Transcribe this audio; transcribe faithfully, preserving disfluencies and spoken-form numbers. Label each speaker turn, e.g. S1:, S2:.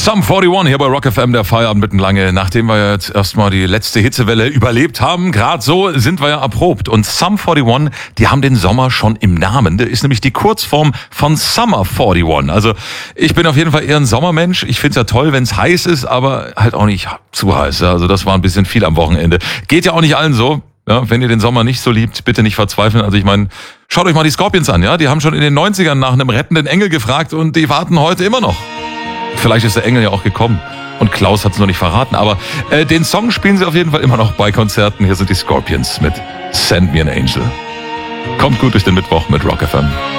S1: Sum einundvierzig hier bei Rock F M, der Feierabend mitten lange. Nachdem wir jetzt erstmal die letzte Hitzewelle überlebt haben, gerade so sind wir ja erprobt. Und Sum einundvierzig, die haben den Sommer schon im Namen. Der ist nämlich die Kurzform von Summer einundvierzig. Also ich bin auf jeden Fall eher ein Sommermensch. Ich find's ja toll, wenn's heiß ist, aber halt auch nicht zu heiß. Also das war ein bisschen viel am Wochenende. Geht ja auch nicht allen so. Ja, wenn ihr den Sommer nicht so liebt, bitte nicht verzweifeln. Also ich meine, schaut euch mal die Scorpions an. Ja, die haben schon in den neunzigern nach einem rettenden Engel gefragt und die warten heute immer noch. Vielleicht ist der Engel ja auch gekommen und Klaus hat's noch nicht verraten. Aber äh, den Song spielen sie auf jeden Fall immer noch bei Konzerten. Hier sind die Scorpions mit Send Me an Angel. Kommt gut durch den Mittwoch mit Rock F M.